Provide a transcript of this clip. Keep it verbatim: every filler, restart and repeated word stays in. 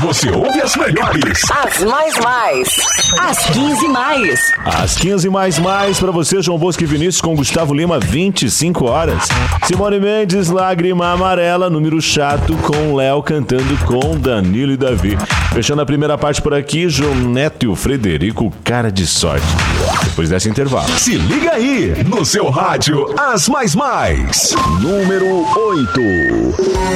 você ouve as melhores. As mais mais. As quinze mais. Às quinze mais mais pra você, João Bosco e Vinícius com Gustavo Lima, vinte e cinco horas. Simone Mendes, Lágrima Amarela, número chato com Léo cantando com Danilo e Davi. Fechando a primeira parte por aqui, João Neto e o Frederico, cara de sorte. Depois desse intervalo. Se liga aí, no seu rádio, as mais mais. Número oito.